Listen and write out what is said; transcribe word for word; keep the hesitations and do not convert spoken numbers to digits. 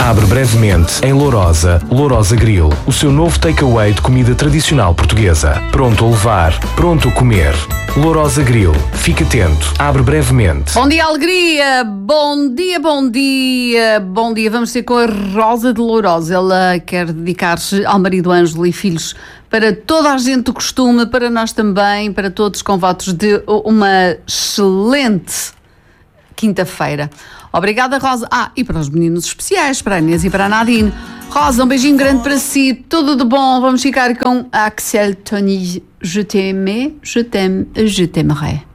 Abre brevemente em Lourosa, Lourosa Grill, o seu novo takeaway de comida tradicional portuguesa. Pronto a levar, pronto a comer. Lourosa Grill. Fique atento. Abre brevemente. Bom dia, alegria! Bom dia, bom dia! Bom dia. Vamos ter com a Rosa de Lourosa. Ela quer dedicar-se ao marido Ângelo e filhos, para toda a gente do costume, para nós também, para todos, com votos de uma excelente quinta-feira. Obrigada, Rosa. Ah, e para os meninos especiais, para a Inês e para a Nadine. Rosa, um beijinho grande para si, tudo de bom. Vamos ficar com Axel Tony. Je t'aimais, je t'aime, je t'aimerai.